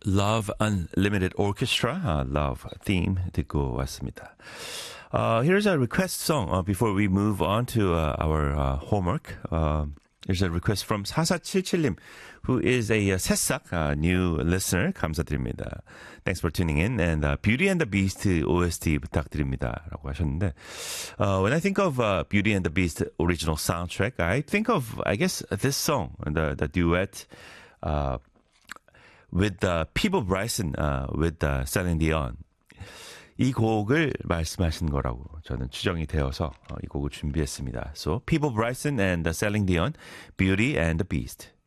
Love Unlimited Orchestra, Love theme 듣고 왔습니다. Here's a request song before we move on to our homework. Here's a request from 4477님, who is a 새싹 new listener. 감사드립니다. Thanks for tuning in. And Beauty and the Beast OST 부탁드립니다. 라고 하셨는데, when I think of Beauty and the Beast original soundtrack, I think of, I guess, this song, the duet with Peebo Bryson, with Celine Dion. 이 곡을 말씀하신 거라고 저는 추정이 되어서 이 곡을 준비했습니다. So, Peebo Bryson and Celine Dion, Beauty and the Beast.